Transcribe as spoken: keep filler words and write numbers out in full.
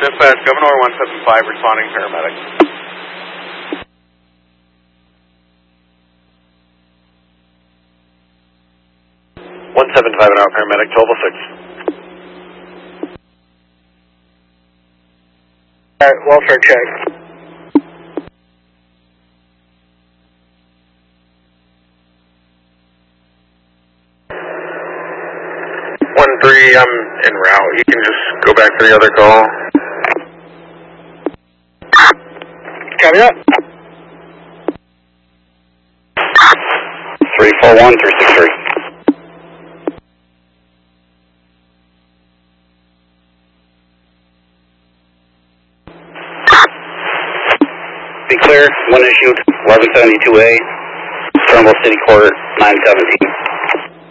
Dispatch, Governor one seven five responding paramedic. one seven five an hour paramedic, twelve oh six. Alright, welfare check. one three, I'm en route. You can just go back to the other call. Copy that. three four one, three six three. Be clear, one issued, eleven seventy-two A, Trumbull City Court, nine seventeen.